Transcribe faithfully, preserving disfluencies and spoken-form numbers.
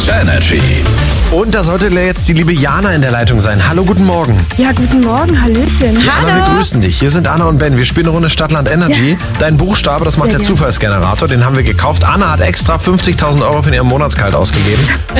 Energy. Und da sollte jetzt die liebe Jana in der Leitung sein. Hallo, guten Morgen. Ja, guten Morgen, Hallöchen. Jana, wir grüßen dich. Hier sind Anna und Ben. Wir spielen eine Runde Stadtland Energy. Ja. Dein Buchstabe, das macht Sehr der gerne. Zufallsgenerator, den haben wir gekauft. Anna hat extra fünfzigtausend Euro für ihren Monatsgehalt ausgegeben.